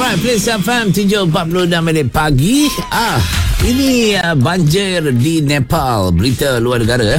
Alright, Please FM 7.46 pagi. Ini banjir di Nepal. Berita luar negara.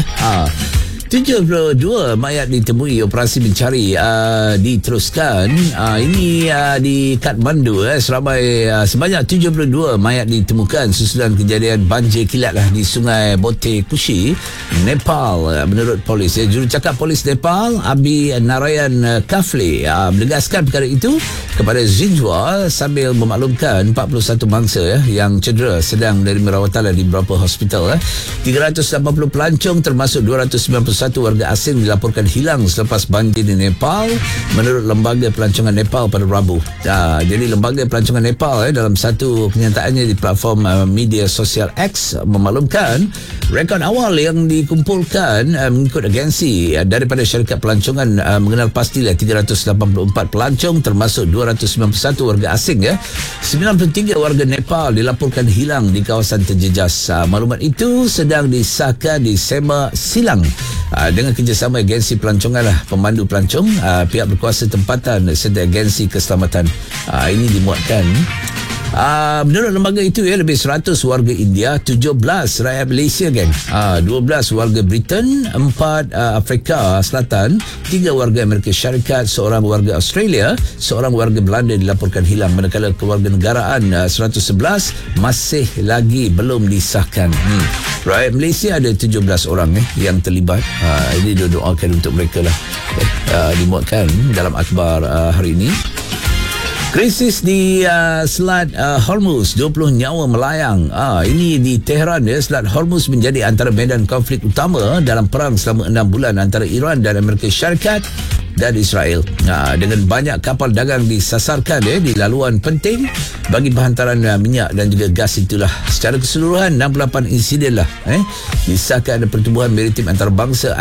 72 mayat ditemui. Operasi mencari diteruskan. Ini di Kathmandu. Sebanyak 72 mayat ditemukan susulan kejadian banjir kilat di Sungai Bote Kushi, Nepal. Menurut polis, jurucakap polis Nepal Abi Narayan Kafle menegaskan perkara itu kepada Xinhua sambil memaklumkan 41 mangsa yang cedera sedang menerima rawatan di beberapa hospital. 380 pelancong termasuk 291 warga asing dilaporkan hilang selepas banjir di Nepal, menurut Lembaga Pelancongan Nepal pada Rabu. Jadi Lembaga Pelancongan Nepal dalam satu kenyataannya di platform media sosial X memaklumkan rekod awal yang dikumpulkan mengikut agensi daripada syarikat pelancongan mengenal pastilah 384 pelancong termasuk 291 warga asing. 93 warga Nepal dilaporkan hilang di kawasan terjejas. Maklumat itu sedang disahkan di Sema Silang dengan kerjasama agensi pelancongan pemandu pelancong, pihak berkuasa tempatan serta agensi keselamatan. Ini dimuatkan menurut lembaga itu lebih 100 warga India, 17 rakyat Malaysia 12 warga Britain, 4 Afrika Selatan, 3 warga Amerika Syarikat, seorang warga Australia, seorang warga Belanda dilaporkan hilang, manakala kewarganegaraan 111 masih lagi belum disahkan. Rakyat Malaysia ada 17 orang yang terlibat. Ini doakan untuk mereka dimuatkan dalam akhbar hari ini. Krisis di Selat Hormuz, 20 nyawa melayang. Ini di Tehran. Selat Hormuz menjadi antara medan konflik utama dalam perang selama 6 bulan antara Iran dan Amerika Syarikat dan Israel. Dengan banyak kapal dagang disasarkan di laluan penting bagi penghantaran minyak dan juga gas itulah. Secara keseluruhan 68 insiden disahkan pertubuhan maritim antarabangsa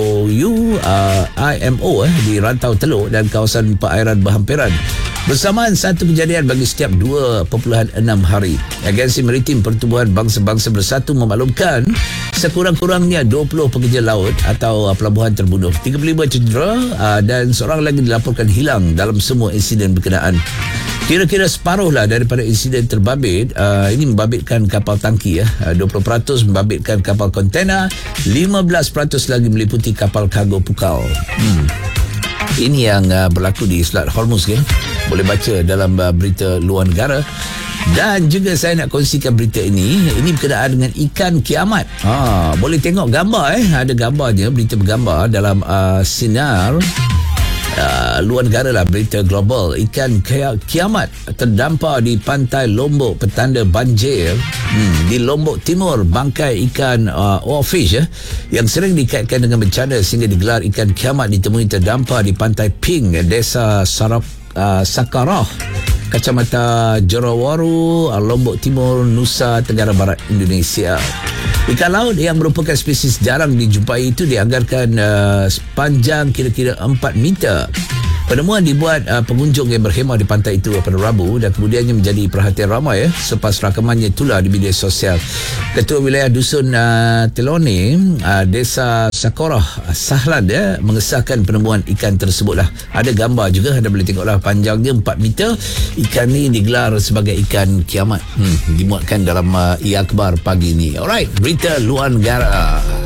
IMO di Rantau Teluk dan kawasan perairan berhampiran bersamaan satu kejadian bagi setiap 2.6 hari. Agensi Maritim Pertubuhan Bangsa-Bangsa Bersatu memaklumkan sekurang-kurangnya 20 pekerja laut atau pelabuhan terbunuh, 35 cedera dan seorang lagi dilaporkan hilang dalam semua insiden berkenaan. Kira-kira separuh daripada insiden terbabit ini membabitkan kapal tangki 20% membabitkan kapal kontena, 15% lagi meliputi kapal kargo pukal. Ini yang berlaku di Selat Hormuz. Boleh baca dalam berita luar negara. Dan juga saya nak kongsikan berita ini berkenaan dengan ikan kiamat. Boleh tengok gambar ada gambarnya, berita bergambar dalam sinar luar negara berita global. Ikan kiamat terdampar di pantai Lombok, petanda banjir di Lombok Timur. Bangkai ikan oarfish yang sering dikaitkan dengan bencana sehingga digelar ikan kiamat ditemui terdampar di pantai Ping, desa Sakarah, Kacamata Jorawaru, Lombok Timur, Nusa Tenggara Barat, Indonesia. Ikan laut yang merupakan spesies jarang dijumpai itu dianggarkan sepanjang kira-kira 4 meter. Penemuan dibuat pengunjung yang berkhemah di pantai itu pada Rabu dan kemudiannya menjadi perhatian ramai selepas rakamannya tular di media sosial. Ketua Wilayah Dusun Telone, Desa Sakorah Sahlan mengesahkan penemuan ikan tersebut. Ada gambar juga, anda boleh tengoklah, panjangnya 4 meter. Ikan ni digelar sebagai ikan kiamat. Dimuatkan dalam akhbar pagi ini. Alright, berita luar negara.